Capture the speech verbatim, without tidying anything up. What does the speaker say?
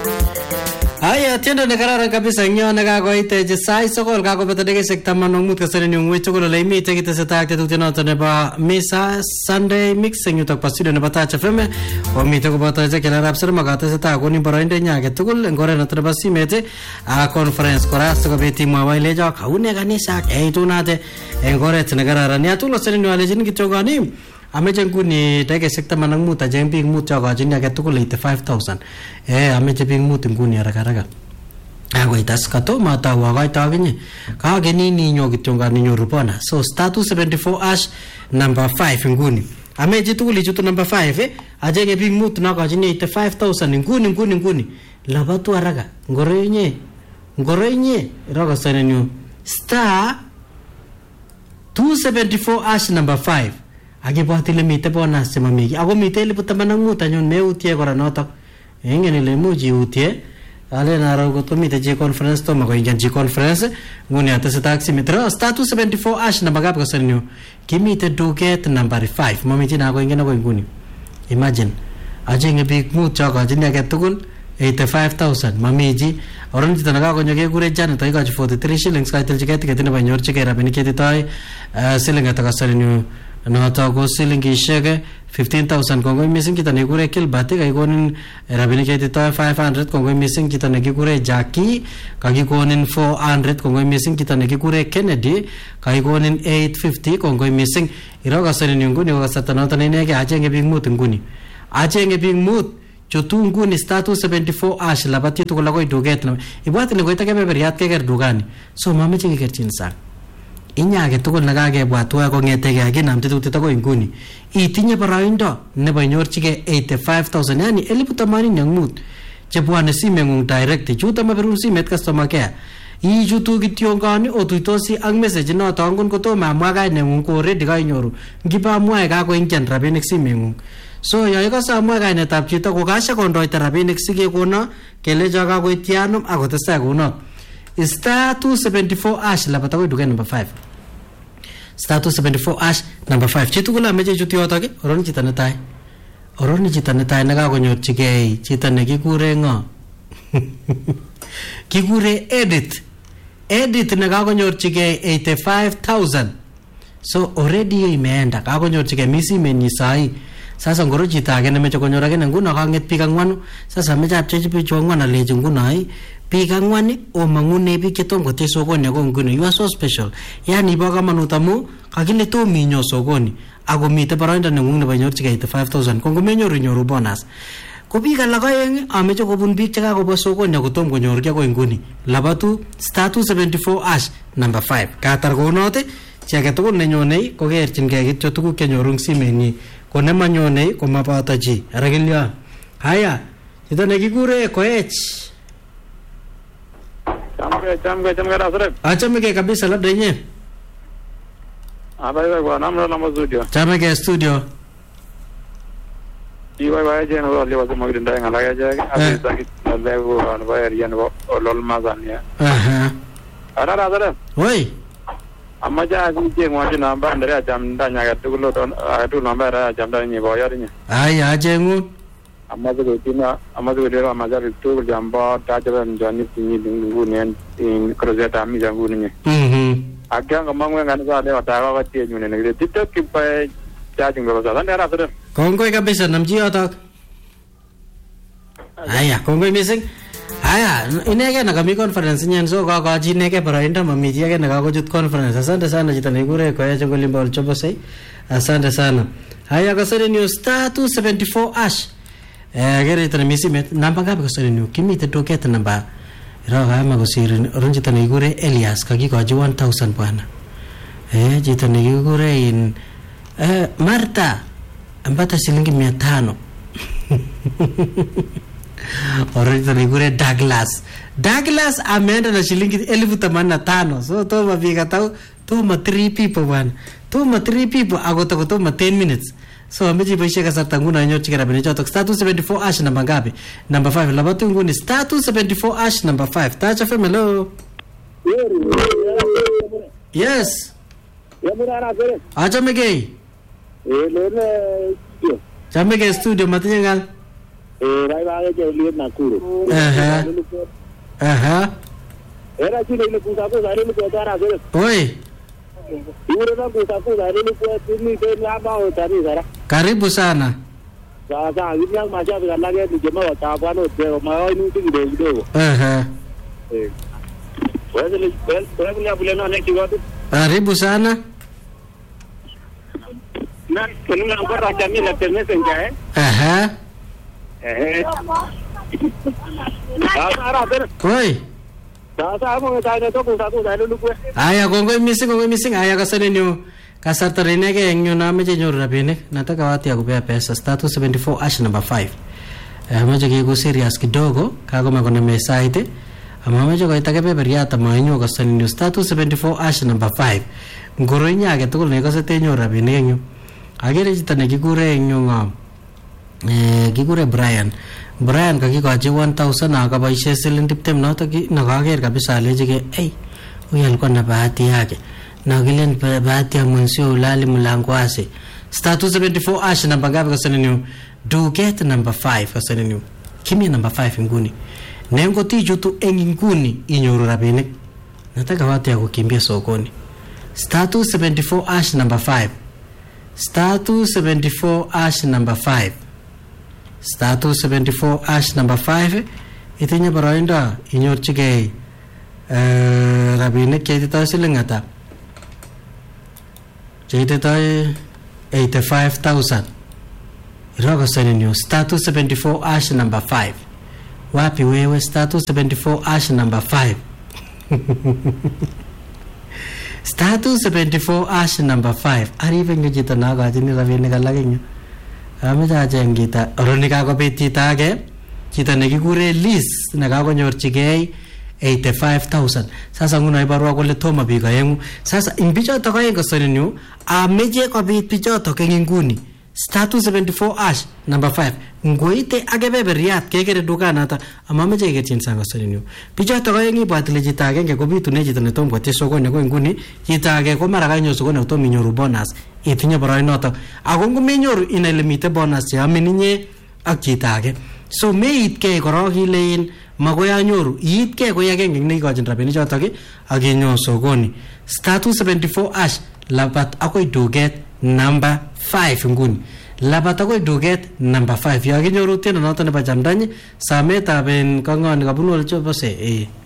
Aya tiendo nekararan kabisa nyo nekakoit je sai sokol kakobeta dekeshek taman ak mut kasari ni ngwech tugul ole imite kitesetai ak tetutienoto nebo Misa Sunday Mix eng yutok pa studio nebo Touch F M omite koboto Ezekiel Arap Serma katesetai konin boroindo nya age tugul eng oret nebo simet a conference kora sikobit imwawa ilecho kaune kanisa eitunate eng oret nekararan ya tulo sereni walejin kitongani ameche nguni dekeshek taman ak mut ajeng biik mut chokochin age tugul eighty-five thousand eh ameche biik mut nguni haraka haraka ako itas katoma atawa kaita akinye kage nini nyo kityongani nyoru bona so star two seventy-four ash number five nguni ameche tugul ichutu number five eh ajenge biik mut nakochin eighty-five thousand nguni nguni nguni labatu haraka ngorenye ngorenye rogo senenyu star two seventy-four ash number five akibwat ile mite bonus chema miki ako mite elipu taman ak mut anyun meutie kora notok ingen ile imuch iutie ale naro ko mite je conference to mako ingen je conference nguni ateseta ak simetro star two seventy-four ash namba gap kasenyo kimite duket number five mamiti na ko ingen ko nguni imagine ajenge big mut chako ajini age tugul eighty-five thousand mamiji oron jita naga konyo ke gure jana to ikachi forty-three shillings ka tel jiketi ketina banyor chike rabini keti toy silinga takasenyo noto ko silingishek fifteen thousand kongo missing kita nekure Kilbert kakikonin rabinik ketito five hundred kongo missing kita nekikure Jackie kakikonin four hundred kongo missing kita nekikure Kennedy kakikonin eight fifty kongo missing iroga seni nguni wakasata noto neneke achenge biik mut nguni achenge biik mut chotu nguni star two seventy-four ash labati tukula koi duket na ibwati ne koita kebeberiat keker dukani so mameche kekerchin sang inyage tugul nakakebwatwa kongetege akinam tetutiet akoi nguni itinye boroindo nebo inyorchige eighty-five thousand yani elipu themanini ak mut chebwane simengung direct chuto mabirun simet customer care ichutu kityongani otuitosi ak message noto angon kotomo amwa kainengung ko already kainyoru ngipa amwae kakoingen rabinik simengung so yoy ko samwa kainetab chito ko kasha kondoita rabinik sikekono kelecho kakoitiano akotestai kuno star two seventy-four ash labata koy duket number five star two seventy-four ash number five chitugula meche chuti yotok oron chito netai oron chito netai nekakonyorchigei chito nekikure ngo kikure edit edit nekakonyorchigei eighty-five thousand so already imeenda kakonyorchigei misimenyi sai sasa ngoro chito age nemeche konyor age nguno kanget biik angwanu sasa meche apchechi biik angwan alechi nguno ai biik angwan omangune biik chetom kote sokoni ako nguni you are so special yani bo kamanut amu kakile tom inyo sokoni ako mite boroindo nengung nebo nyorchigei eighty-five thousand kongo menyoru nyoru bonus ko biik alak aeng ameche kobun biik chekakobo sokoni ako tom konyor ki ako nguni labatu star two seventy-four ash number five katar konote chi age tugul nenyonei kokerchingei kityo tuguk chenyoru simenyi ko nemanyonei komaboto chi arakilyo haya chito nekikure Koech chamge chamge chamge rasre achamege kabisa labda yenye abai kwa namna la studio chamege studio iwa wa je no le wa mo grinda ngala ya je abi sakit le wo an wa area no lol mazania aha ara rasre oi amma ja je mo je namba ndare jam da nya ga tulo don atu namba ra jam da ni bo yari nya ai ajengu amma de tina amma de de amma ja tu jamba ta jaban jani ni dingu ne in krozeta mi jangu ni mhm akanga mangwe ngani za le ta ga tie nyune ne tiktok ki pa ja jingo za dan ra sare kongoi kabisa namji yotok aya kongoi missing aya inege nakami conference nyen so kakachi inege boroindo mamiji age nakakochut conference asante sana chito nekikure Koech ngolimbo olchobosei asante sana haya kasere new star two seventy-four ash eh gere tena misimet namba ngapi kasere new kimite duket namba ro kama kosirin oron chito nekikure Elias kakikochi one thousand bwana eh chito nekikure in eh Martha ambata shilingi mia tano Orito nikure Douglas Douglas ameenda na shilingi elfu themanini na tano so toma vika tau toma three people bwana toma three people agota kutoma ten minutes so ameji baisha kasarta nguna nyorchike rabini chotok star two seventy-four ash namba ngapi number five labatu nguni star two seventy-four ash number five Touch F M hello yes achamege eh le studio chamege studio matinye ngal Eh, bai bai je liet Nakuru. Aha. Aha. Era chini ile kusapo zari ni kwa dara zile. Oi. Yule na kusapo zari ni kwa tini tena hapa utani zara. Karibu sana. Sasa hivi yang masha kalage ni jamaa watapano teo mayo ni kidogo kidogo. Aha. Eh. Wewe ni wewe ni abule na neki watu. Karibu sana. Na kuna ngora jamii la messenger eh. Aha. Eh. Sasa ara tena. Oi. Sasa hapo ngetaje to kusapo zari ni kwa. Aya kongoi missing kongoi missing aya kasane nyo kasarta rinege eng nyo nameche nyoru rabinik nataka watu ya kupea pesa star two seven four ash number five. Eh mache kiku serious kidogo kagoma kona mesaite ama mache koita kebeberiat ama inyo kasane nyo star two seven four ash number five. Ngoro inya age tugul nekosete nyoru rabinik eng nyo. Agere chito nekikure eng nyo ngam. Eh kikure Brian. Brian kakikochi one thousand akaboishe siling tiptem noto nakaker kabisa alechike hey huyu alikuwa na bahati yake na kile bahati ya mwenzio ulali mlango wase star two seven four ash namba ngapi kasani ni do get number five kasani ni kimi number five nguni nengo tiju tu engi nguni inyoru rabinik nataka watu ya kukimbia sokoni star two seven four ash number five star two seven four ash number five star two seven four ash number five itinye boroindo inyorchigei uh, rabinik cheititoi siling ata cheititoi eighty-five thousand iroko saninyo star two seven four ash number five wapi wewe star two seven four ash number five star two seven four ash number five aribe ngejita nakachini rabinik alak inyo amecha acheng kita oroni kakobit chito age chito nekikure Liz nekakonyorchigei eighty-five thousand sasa nguno ibarwa kole tomo biik aengu sasa ing bichoto aeng kosoninyu ameche kobit bichoto eng nguni star two seven four ash number five ngoite akebeberiat kekere dukanata amameche kekerchin sang kosoninyu bichoto aeng ibwat ile chito agenge kobitune chito netom kotie sokoni ko nguni chito age ko mara kanyor sokoni kotom inyoru bonus itinye boroinoto ako ngomenyoru ina ile mite bonus cheamin inye ak chito age so meitkei korok ilein makoi anyoru iitkei koy agenge neikochin rabinik chotok ak inyo sokoni star two seven four ash labat akoi duket number five nguni labat akoi duket number five yakinyoru tiendo noto nebo chamdanyi sametab en kongoni kabunu olchobose eh